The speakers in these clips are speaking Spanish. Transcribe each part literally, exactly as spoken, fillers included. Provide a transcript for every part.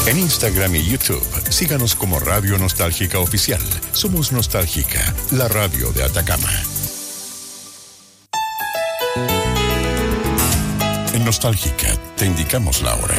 En Instagram y YouTube, síganos como Radio Nostálgica Oficial. Somos Nostálgica, la radio de Atacama. En Nostálgica, te indicamos la hora.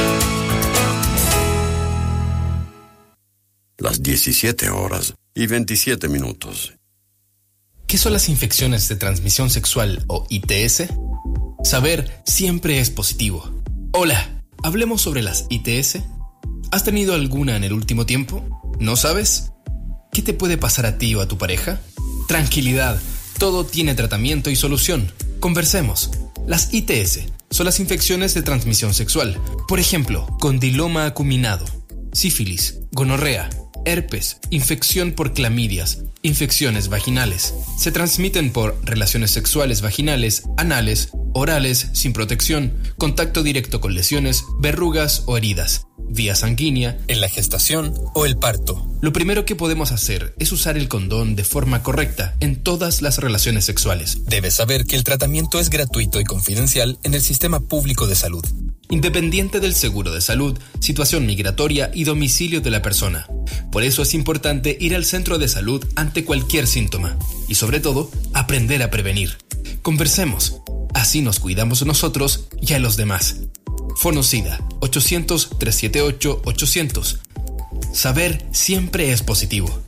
Las diecisiete horas y veintisiete minutos. ¿Qué son las infecciones de transmisión sexual o I T S? Saber siempre es positivo. Hola, hablemos sobre las I T S. ¿Has tenido alguna en el último tiempo? ¿No sabes? ¿Qué te puede pasar a ti o a tu pareja? Tranquilidad, todo tiene tratamiento y solución. Conversemos. Las I T S son las infecciones de transmisión sexual. Por ejemplo, condiloma acuminado, sífilis, gonorrea, herpes, infección por clamidias, infecciones vaginales. Se transmiten por relaciones sexuales vaginales, anales, orales, sin protección, contacto directo con lesiones, verrugas o heridas, vía sanguínea, en la gestación o el parto. Lo primero que podemos hacer es usar el condón de forma correcta en todas las relaciones sexuales. Debes saber que el tratamiento es gratuito y confidencial en el sistema público de salud, independiente del seguro de salud, situación migratoria y domicilio de la persona. Por eso es importante ir al centro de salud ante cualquier síntoma y, sobre todo, aprender a prevenir. Conversemos, así nos cuidamos nosotros y a los demás. Fonocida ochocientos, trescientos setenta y ocho, ochocientos. Saber siempre es positivo.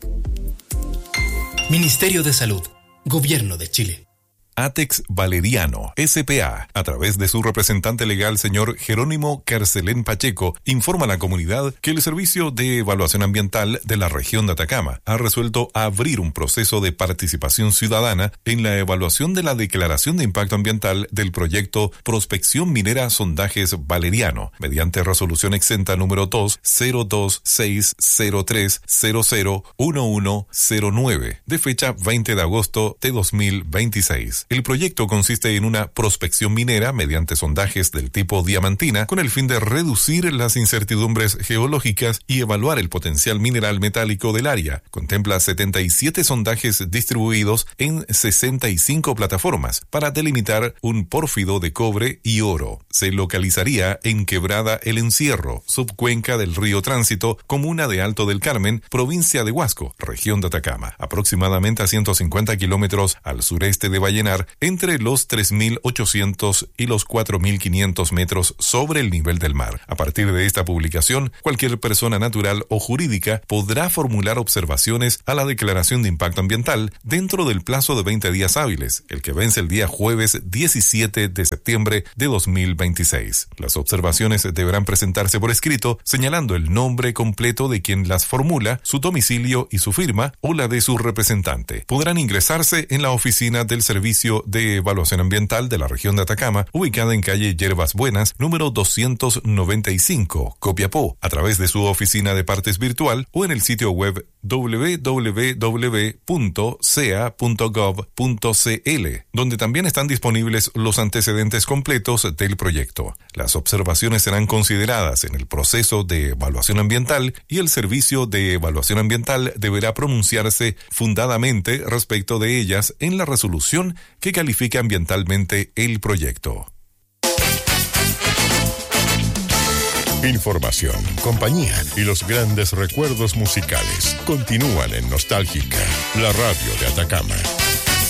Ministerio de Salud, Gobierno de Chile. Atex Valeriano, S P A, a través de su representante legal, señor Jerónimo Carcelén Pacheco, informa a la comunidad que el Servicio de Evaluación Ambiental de la región de Atacama ha resuelto abrir un proceso de participación ciudadana en la evaluación de la declaración de impacto ambiental del proyecto Prospección Minera Sondajes Valeriano, mediante resolución exenta número dos cero dos seis cero tres cero cero uno uno cero nueve, de fecha veinte de agosto de dos mil veintiséis. El proyecto consiste en una prospección minera mediante sondajes del tipo diamantina con el fin de reducir las incertidumbres geológicas y evaluar el potencial mineral metálico del área. Contempla setenta y siete sondajes distribuidos en sesenta y cinco plataformas para delimitar un pórfido de cobre y oro. Se localizaría en Quebrada El Encierro, subcuenca del río Tránsito, comuna de Alto del Carmen, provincia de Huasco, región de Atacama, aproximadamente a ciento cincuenta kilómetros al sureste de Vallenar, entre los tres mil ochocientos y los cuatro mil quinientos metros sobre el nivel del mar. A partir de esta publicación, cualquier persona natural o jurídica podrá formular observaciones a la declaración de impacto ambiental dentro del plazo de veinte días hábiles, el que vence el día jueves diecisiete de septiembre de dos mil veintiséis. Las observaciones deberán presentarse por escrito, señalando el nombre completo de quien las formula, su domicilio y su firma, o la de su representante. Podrán ingresarse en la oficina del Servicio de Evaluación Ambiental de la región de Atacama, ubicada en calle Yerbas Buenas, número doscientos noventa y cinco, Copiapó, a través de su oficina de partes virtual o en el sitio web doble u doble u doble u punto c e a punto gov punto c l, donde también están disponibles los antecedentes completos del proyecto. Las observaciones serán consideradas en el proceso de evaluación ambiental y el Servicio de Evaluación Ambiental deberá pronunciarse fundadamente respecto de ellas en la resolución que califique ambientalmente el proyecto. Información, compañía y los grandes recuerdos musicales continúan en Nostálgica, la radio de Atacama.